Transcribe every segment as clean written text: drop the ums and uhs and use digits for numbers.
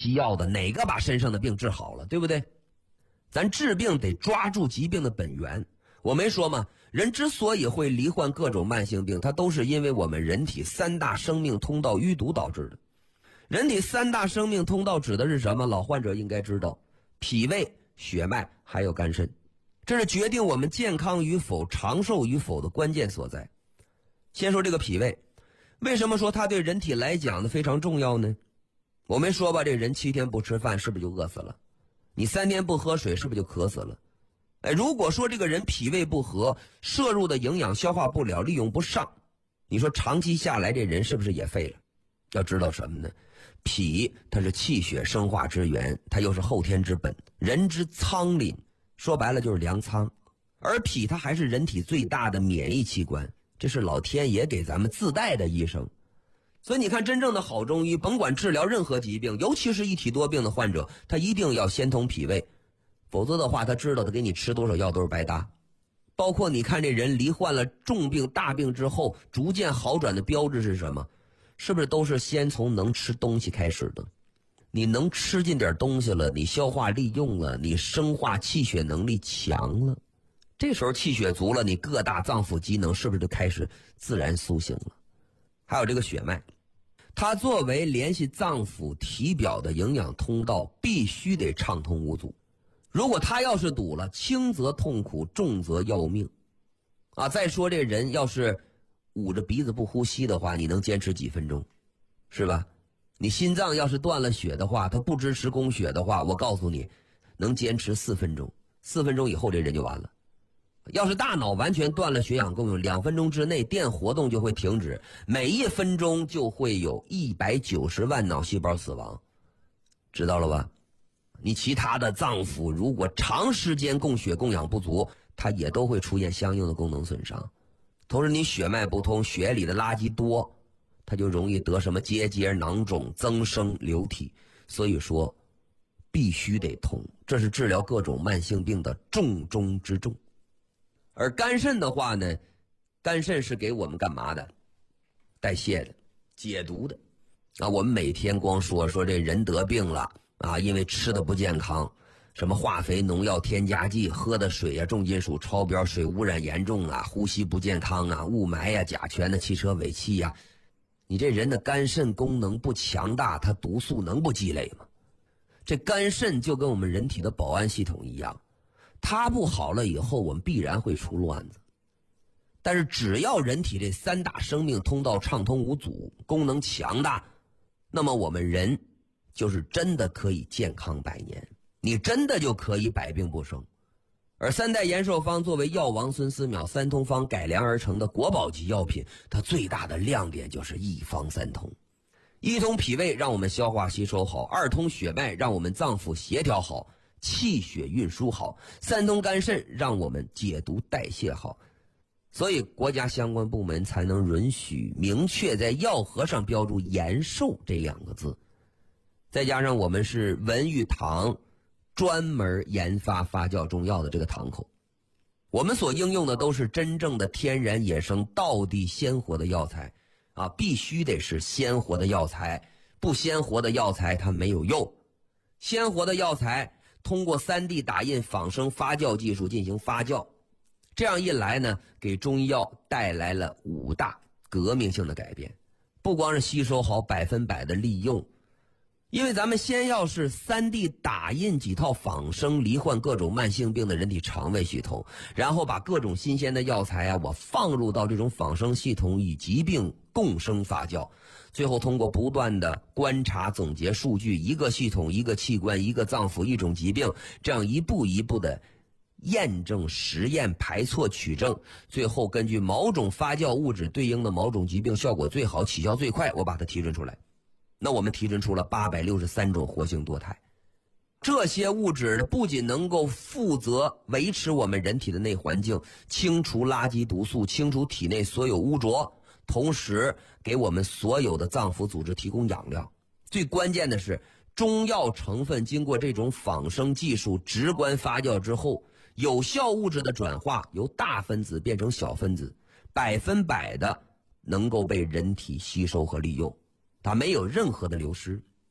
西药的，哪个把身上的病治好了，对不对？咱治病得抓住疾病的本源。我没说吗？人之所以会罹患各种慢性病，它都是因为我们人体三大生命通道淤堵导致的。人体三大生命通道指的是什么？老患者应该知道，脾胃、血脉还有肝肾，这是决定我们健康与否、长寿与否的关键所在。先说这个脾胃，为什么说它对人体来讲呢非常重要呢？我没说吧，这人7天不吃饭是不是就饿死了？你3天不喝水是不是就渴死了？如果说这个人脾胃不和，摄入的营养消化不了，利用不上，你说长期下来这人是不是也废了？要知道什么呢？脾它是气血生化之源，它又是后天之本，人之仓廪，说白了就是粮仓。而脾它还是人体最大的免疫器官，这是老天爷给咱们自带的医生。所以你看，真正的好中医，甭管治疗任何疾病，尤其是一体多病的患者，他一定要先通脾胃，否则的话他知道他给你吃多少药都是白搭。包括你看这人罹患了重病大病之后逐渐好转的标志是什么？是不是都是先从能吃东西开始的？你能吃进点东西了，你消化利用了，你生化气血能力强了，这时候气血足了，你各大脏腑机能是不是就开始自然苏醒了？还有这个血脉，它作为联系脏腑体表的营养通道，必须得畅通无阻。如果它要是堵了，轻则痛苦，重则要命再说这人要是捂着鼻子不呼吸的话，你能坚持几分钟？是吧？你心脏要是断了血的话，它不支持供血的话，我告诉你能坚持4分钟，4分钟以后这人就完了。要是大脑完全断了血氧供应，2分钟之内电活动就会停止，每1分钟就会有190万脑细胞死亡，知道了吧？你其他的脏腑如果长时间供血供氧不足，它也都会出现相应的功能损伤。同时你血脉不通，血里的垃圾多，它就容易得什么结节、囊肿、增生、流体。所以说必须得通，这是治疗各种慢性病的重中之重。而肝肾的话呢，肝肾是给我们干嘛的？代谢的，解毒的我们每天光说这人得病了因为吃的不健康，什么化肥、农药、添加剂，喝的水重金属超标，水污染严重呼吸不健康雾霾甲醛的汽车尾气你这人的肝肾功能不强大，它毒素能不积累吗？这肝肾就跟我们人体的保安系统一样，它不好了以后，我们必然会出乱子。但是只要人体这3大生命通道畅通无阻，功能强大，那么我们人就是真的可以健康100年，你真的就可以百病不生。而3代延寿方作为药王孙思邈3通方改良而成的国宝级药品，它最大的亮点就是一方3通。一通脾胃让我们消化吸收好，2通血脉让我们脏腑协调好，气血运输好，3通肝肾让我们解毒代谢好。所以国家相关部门才能允许明确在药盒上标注延寿这2个字。再加上我们是文玉堂专门研发发酵中药的这个堂口，我们所应用的都是真正的天然野生道地鲜活的药材必须得是鲜活的药材，不鲜活的药材它没有用。鲜活的药材通过3D 打印仿生发酵技术进行发酵，这样一来呢，给中医药带来了5大革命性的改变。不光是吸收好100%的利用，因为咱们先要是3D 打印几套仿生罹患各种慢性病的人体肠胃系统，然后把各种新鲜的药材我放入到这种仿生系统，与疾病共生发酵，最后通过不断的观察总结数据，一个系统、一个器官、一个脏腑、一种疾病，这样一步一步的验证、实验、排错、取证，最后根据某种发酵物质对应的某种疾病效果最好、起效最快，我把它提纯出来。那我们提纯出了863种活性多肽，这些物质不仅能够负责维持我们人体的内环境，清除垃圾毒素，清除体内所有污浊，同时给我们所有的脏腑组织提供养料。最关键的是，中药成分经过这种仿生技术直观发酵之后，有效物质的转化由大分子变成小分子，100%的能够被人体吸收和利用，它没有任何的流失。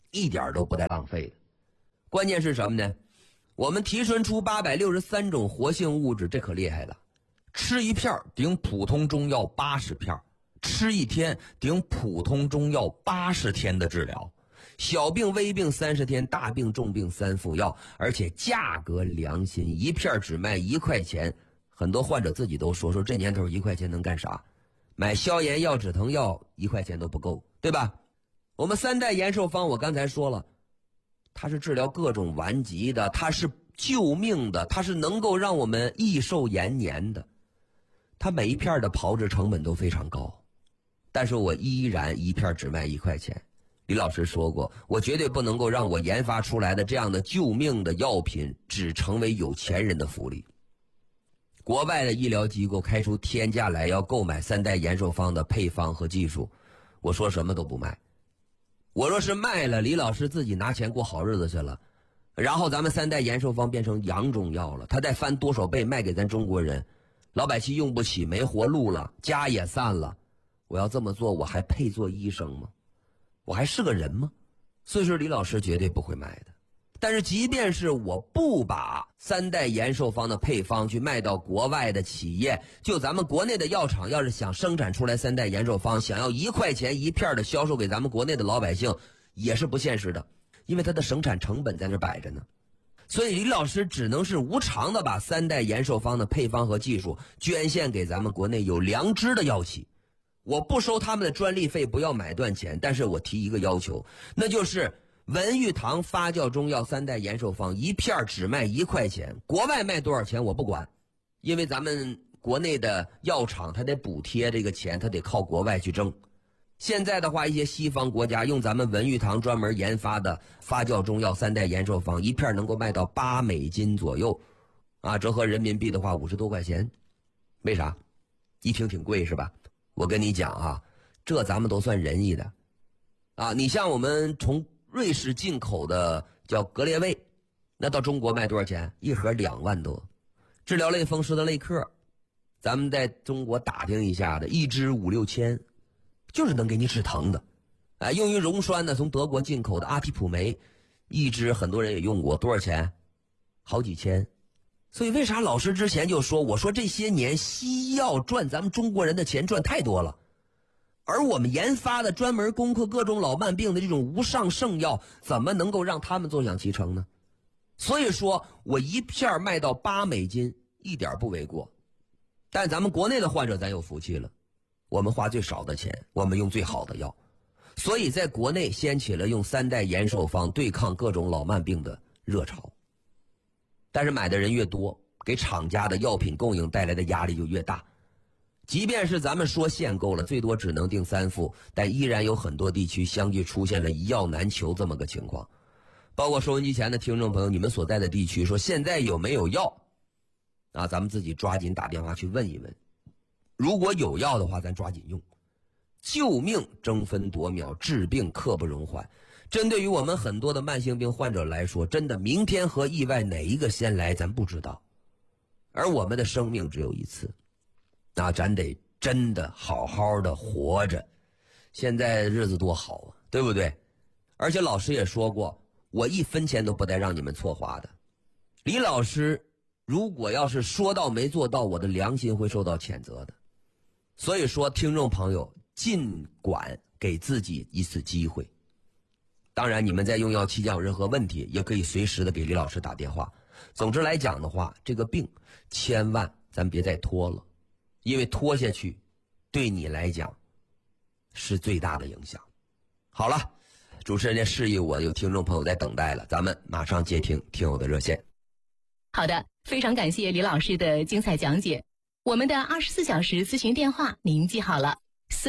一点都不带浪费的。关键是什么呢？我们提纯出863种活性物质，这可厉害了。吃一片顶普通中药80片，吃一天顶普通中药80天的治疗。小病微病30天，大病重病3副药，而且价格良心，一片只卖1块钱。很多患者自己都说这年头1块钱能干啥？买消炎药、止疼药1块钱都不够，对吧？我们3代延寿方，我刚才说了，它是治疗各种顽疾的，它是救命的，它是能够让我们益寿延年的。它每一片的炮制成本都非常高，但是我依然一片只卖1块钱。李老师说过，我绝对不能够让我研发出来的这样的救命的药品只成为有钱人的福利。国外的医疗机构开出天价来要购买3代延寿方的配方和技术，我说什么都不卖。我若是卖了，李老师自己拿钱过好日子去了，然后咱们3代延寿方变成洋中药了，他再翻多少倍卖给咱中国人，老百姓用不起，没活路了，家也散了。我要这么做，我还配做医生吗？我还是个人吗？所以说李老师绝对不会卖的。但是即便是我不把3代延寿方的配方去卖到国外的企业，就咱们国内的药厂要是想生产出来3代延寿方，想要1块钱一片的销售给咱们国内的老百姓，也是不现实的，因为它的生产成本在那摆着呢。所以李老师只能是无偿的把3代延寿方的配方和技术捐献给咱们国内有良知的药企。我不收他们的专利费，不要买断钱，但是我提一个要求，那就是文玉堂发酵中药3代延寿方一片只卖1块钱，国外卖多少钱我不管，因为咱们国内的药厂它得补贴这个钱，它得靠国外去挣。现在的话，一些西方国家用咱们文玉堂专门研发的发酵中药3代延寿方，一片能够卖到8美金左右，折合人民币的话50多块钱。为啥？一听挺贵是吧？我跟你讲这咱们都算仁义的你像我们从瑞士进口的叫格列卫，那到中国卖多少钱？一盒2万多。治疗类风湿的类克，咱们在中国打听一下的，一支5、6千，就是能给你止疼的。用于溶栓的从德国进口的阿替普酶，一支很多人也用过，多少钱？好几千。所以为啥老师之前就说，我说这些年西药赚咱们中国人的钱赚太多了，而我们研发的专门攻克各种老慢病的这种无上圣药，怎么能够让他们坐享其成呢？所以说我一片卖到8美金一点不为过。但咱们国内的患者咱有福气了，我们花最少的钱，我们用最好的药，所以在国内掀起了用3代延寿方对抗各种老慢病的热潮。但是买的人越多，给厂家的药品供应带来的压力就越大。即便是咱们说限购了，最多只能订3副，但依然有很多地区相继出现了一药难求这么个情况。包括收音机前的听众朋友，你们所在的地区说现在有没有药咱们自己抓紧打电话去问一问。如果有药的话，咱抓紧用。救命争分夺秒，治病刻不容缓。针对于我们很多的慢性病患者来说，真的明天和意外哪一个先来咱不知道，而我们的生命只有一次，咱得真的好好的活着。现在日子多好对不对？而且老师也说过，我1分钱都不带让你们错花的。李老师如果要是说到没做到，我的良心会受到谴责的。所以说听众朋友，尽管给自己一次机会。当然你们在用药期间有任何问题，也可以随时的给李老师打电话。总之来讲的话，这个病千万咱别再拖了，因为拖下去对你来讲是最大的影响。好了，主持人的示意我有听众朋友在等待了，咱们马上接听听友的热线。 好的，非常感谢李老师的精彩讲解。我们的24小时咨询电话您记好了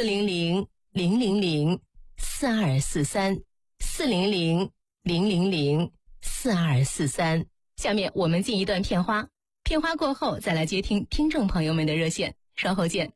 ，400-000-4243 400-000-4243。下面我们进一段片花，片花过后再来接听听众朋友们的热线，稍后见。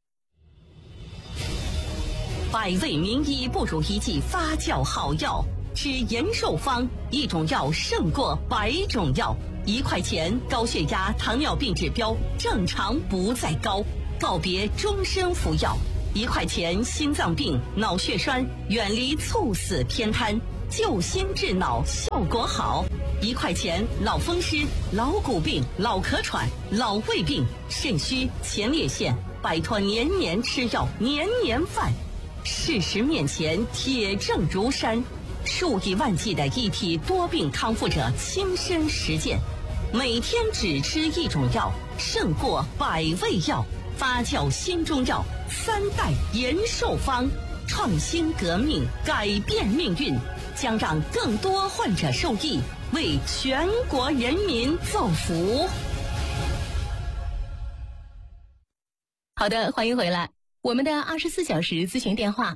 百味名医不如一剂发酵好药，吃延寿方，一种药胜过100种药。1块钱，高血压、糖尿病指标正常不再高，告别终身服药。1块钱，心脏病、脑血栓远离猝死偏瘫。 救心治脑，效果好。1块钱老风湿、老骨病、老咳喘、老胃病、肾虚、前列腺，摆脱年年吃药、年年犯。事实面前，铁证如山。数以万计的一体多病康复者亲身实践，每天只吃一种药，胜过100味药。发酵新中药3代延寿方，创新革命，改变命运，将让更多患者受益，为全国人民造福。 好的，欢迎回来。我们的24小时咨询电话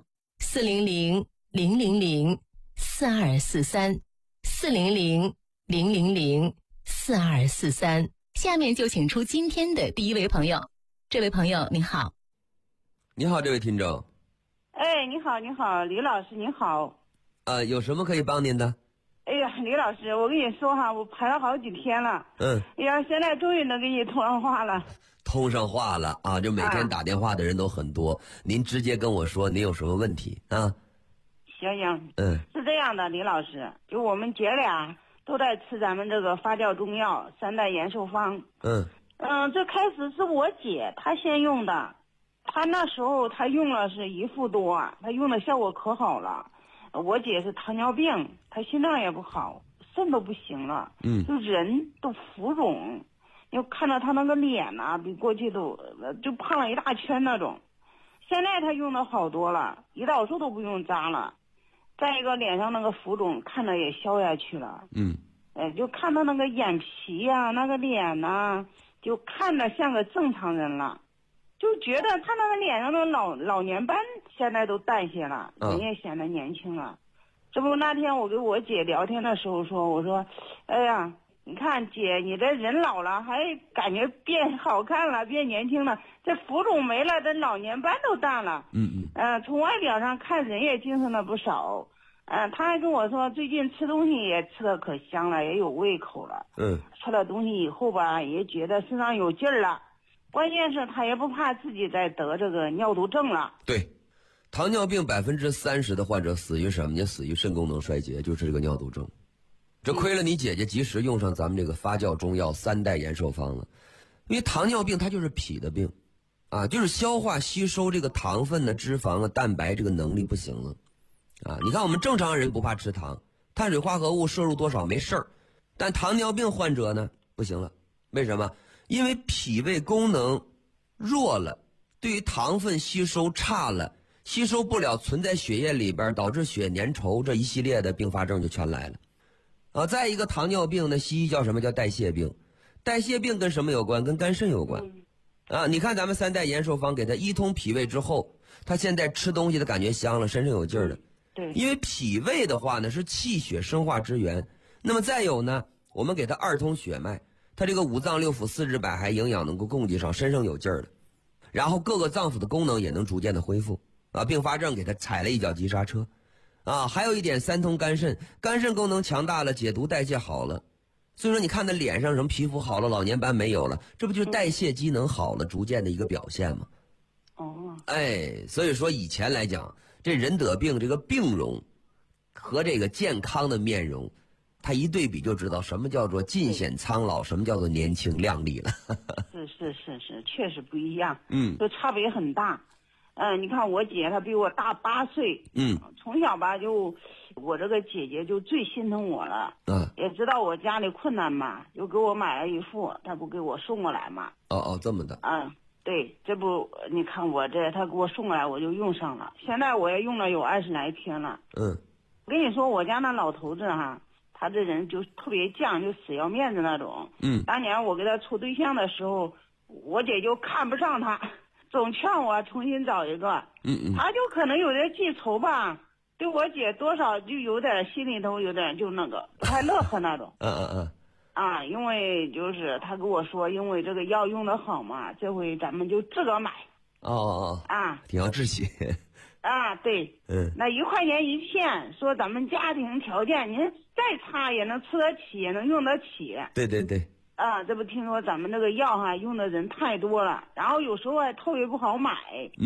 400-000-4243，400-000-4243。下面就请出今天的第一位朋友。这位朋友您好。 你好，这位听众。 哎，你好，你好，李老师，你好。 有什么可以帮您的？ 哎呀，李老师，我跟你说哈，我排了好几天了。哎呀，现在终于能跟你通上话了。 通上话了啊！就每天打电话的人都很多，您直接跟我说您有什么问题啊？ 行，是这样的，李老师，就我们姐俩都在吃咱们这个发酵中药3代延寿方。这开始是我姐她先用的，她那时候她用了是1副多，她用的效果可好了。我姐是糖尿病，她心脏也不好，肾都不行了，就人都浮肿，又看到她那个脸呐，比过去都就胖了一大圈那种。现在她用的好多了，胰岛素都不用扎了，再一个脸上那个浮肿看着也消下去了。就看到那个眼皮呀，那个脸呐，就看着像个正常人了，就觉得他那个脸上的老年斑现在都淡些了，人也显得年轻了。这不那天我跟我姐聊天的时候说，我说哎呀，你看姐，你这人老了还感觉变好看了，变年轻了，这浮肿没了，这老年斑都淡了。从外表上看人也精神了不少。他还跟我说最近吃东西也吃的可香了，也有胃口了。吃了东西以后吧，也觉得身上有劲儿了，关键是他也不怕自己再得这个尿毒症了。 对，糖尿病30%的患者死于什么呢？死于肾功能衰竭，就是这个尿毒症。这亏了你姐姐及时用上咱们这个发酵中药3代延寿方了。因为糖尿病它就是脾的病啊，就是消化吸收这个糖分的脂肪啊蛋白这个能力不行了啊。你看我们正常人不怕吃糖，碳水化合物摄入多少没事儿，但糖尿病患者呢不行了。为什么？因为脾胃功能弱了，对于糖分吸收差了，吸收不了，存在血液里边，导致血粘稠，这一系列的并发症就全来了啊。再一个，糖尿病呢西医叫什么？叫代谢病。代谢病跟什么有关？跟肝肾有关啊。你看咱们3代延寿方给他一通脾胃之后，他现在吃东西的感觉香了，身上有劲儿了。 对， 因为脾胃的话呢是气血生化之源。那么再有呢，我们给他2通血脉，他这个五脏六腑四肢百骸营养能够供给上，身上有劲儿了，然后各个脏腑的功能也能逐渐的恢复啊。并发症给他踩了一脚急刹车啊。还有一点，3通肝肾，肝肾功能强大了，解毒代谢好了，所以说你看他脸上什么皮肤好了，老年斑没有了，这不就是代谢机能好了逐渐的一个表现吗？所以说以前来讲，这人得病这个病容和这个健康的面容，他一对比就知道什么叫做尽显苍老，什么叫做年轻靓丽了。 是，确实不一样。就差别很大。你看我姐她比我大8岁。从小吧就我这个姐姐就最心疼我了。也知道我家里困难嘛，就给我买了一副，她不给我送过来嘛。 这么的。 对，这不你看我这她给我送过来我就用上了，现在我也用了有20来天了。我跟你说我家那老头子哈，他这人就特别犟，就死要面子那种。当年我给他处对象的时候，我姐就看不上他，总劝我重新找一个。他就可能有点记仇吧，对我姐多少就有点心里头有点就那个不太乐呵那种。因为就是他跟我说，因为这个药用的好嘛，这回咱们就自个买。 挺要志气。 对。那1块钱一片，说咱们家庭条件您再差也能吃得起，也能用得起。 对。 这不听说咱们这个药哈用的人太多了，然后有时候还特别不好买。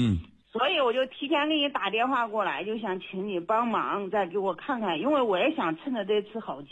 所以我就提前给你打电话过来，就想请你帮忙再给我看看，因为我也想趁着这次好